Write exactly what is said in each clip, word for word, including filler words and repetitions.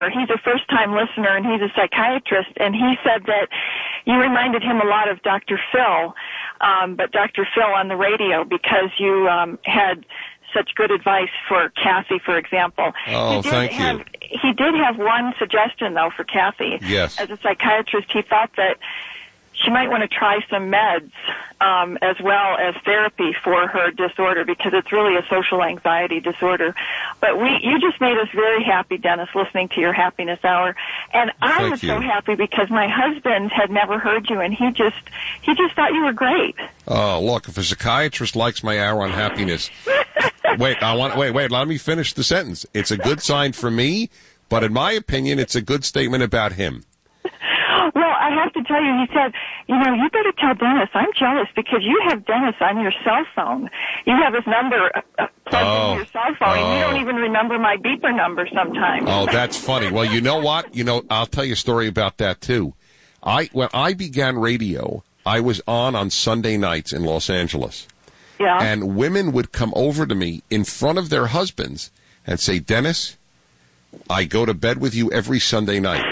He's a first-time listener, and he's a psychiatrist, and he said that you reminded him a lot of Doctor Phil, um, but Doctor Phil on the radio, because you um, had such good advice for Kathy, for example. Oh, thank have, you. He did have one suggestion, though, for Kathy. Yes. As a psychiatrist, he thought that she might want to try some meds um, as well as therapy for her disorder, because it's really a social anxiety disorder. But we, you just made us very happy, Dennis, listening to your happiness hour. And I Thank was you. so happy because my husband had never heard you, and he just he just thought you were great. Oh, look, if a psychiatrist likes my hour on happiness, wait, I want wait, wait, let me finish the sentence. It's a good sign for me, but in my opinion, it's a good statement about him. Well, I have to tell you, he said, you know, you better tell Dennis. I'm jealous because you have Dennis on your cell phone. You have his number uh, plugged Oh. into your cell phone, and you Oh. don't even remember my beeper number sometimes. Oh, that's funny. Well, you know what? You know, I'll tell you a story about that, too. I When I began radio, I was on on Sunday nights in Los Angeles. Yeah. And women would come over to me in front of their husbands and say, Dennis, I go to bed with you every Sunday night.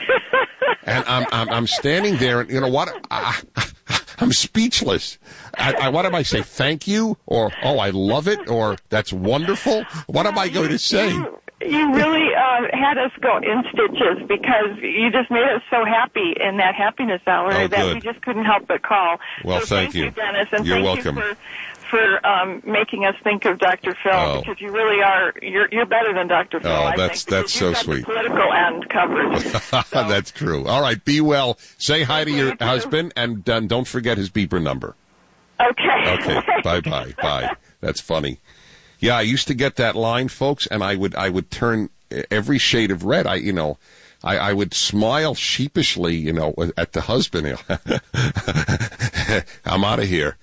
And I'm, I'm I'm standing there, and you know what? I, I'm speechless. I, I, what am I say? Thank you, or oh, I love it, or that's wonderful. What am I going to say? You, you really uh, had us go in stitches because you just made us so happy in that happiness hour Oh, that good. we just couldn't help but call. Well, so thank thank you, you. Dennis, and You're thank welcome. you for. for um, making us think of Doctor Phil, Oh. because you really are, you're, you're better than Doctor Phil, Oh, I that's- think. that's because so you've got sweet. The political end covered. So, That's true. All right, be well. Say hi to your Thank you. husband, and uh, don't forget his beeper number. okay. Okay, bye-bye, bye. That's funny. Yeah, I used to get that line, folks, and I would I would turn every shade of red. I, you know, I, I would smile sheepishly, you know, at the husband. I'm out of here.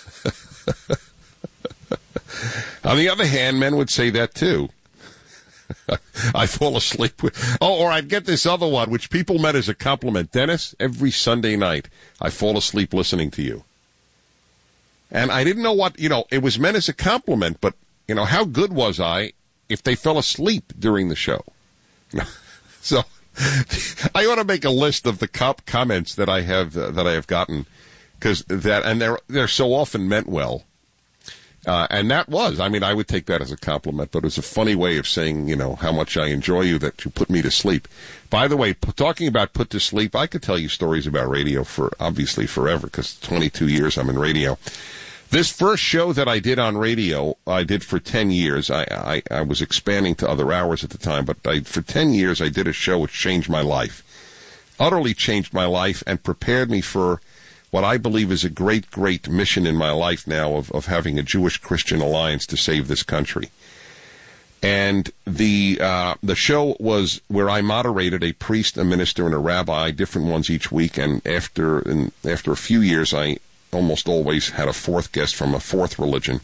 On the other hand, men would say that too. I fall asleep with, oh, or I'd get this other one, which people meant as a compliment. Dennis, every Sunday night, I fall asleep listening to you. And I didn't know what, you know, it was meant as a compliment, but, you know, how good was I if they fell asleep during the show? So, I ought to make a list of the cop comments that I have, uh, that I have gotten, because that, and they're, they're so often meant well. Uh, and that was, I mean, I would take that as a compliment, but it was a funny way of saying, you know, how much I enjoy you, that you put me to sleep. By the way, p- talking about put to sleep, I could tell you stories about radio for, obviously, forever, because twenty-two years I'm in radio. This first show that I did on radio, I did for ten years. I, I, I was expanding to other hours at the time, but I, for ten years I did a show which changed my life. Utterly changed my life and prepared me for what I believe is a great, great mission in my life now of, of having a Jewish-Christian alliance to save this country. And the uh, the show was where I moderated a priest, a minister, and a rabbi, different ones each week. And after and after a few years, I almost always had a fourth guest from a fourth religion.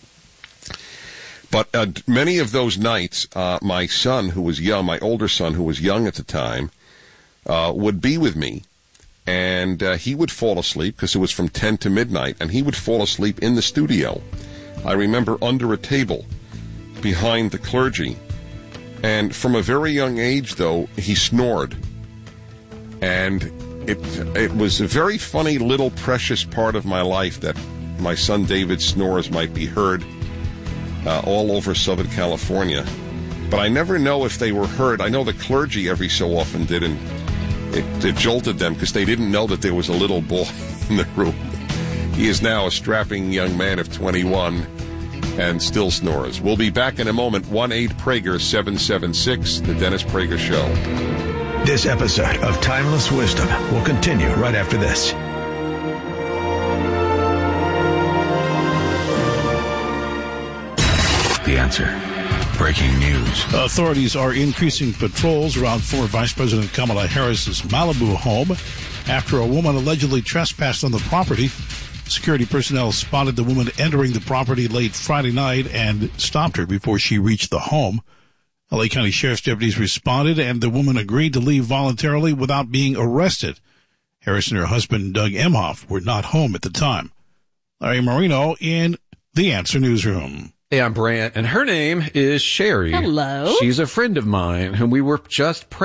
But uh, many of those nights, uh, my son, who was young, my older son, who was young at the time, uh, would be with me. And uh, he would fall asleep because it was from ten to midnight, and he would fall asleep in the studio. I remember under a table behind the clergy. And from a very young age, though, he snored. And it it was a very funny little precious part of my life that my son David's snores might be heard uh, all over Southern California. But I never know if they were heard. I know the clergy every so often did, and It, it jolted them because they didn't know that there was a little boy in the room. He is now a strapping young man of twenty-one and still snores. We'll be back in a moment. one eight Prager seven seven six, The Dennis Prager Show. This episode of Timeless Wisdom will continue right after this. The Answer. Breaking news. Authorities are increasing patrols around former Vice President Kamala Harris's Malibu home after a woman allegedly trespassed on the property. Security personnel spotted the woman entering the property late Friday night and stopped her before she reached the home. L A County Sheriff's deputies responded, and the woman agreed to leave voluntarily without being arrested. Harris and her husband, Doug Emhoff, were not home at the time. Larry Marino in The Answer Newsroom. Hey, I'm Brant, and her name is Sherry. Hello. She's a friend of mine whom we were just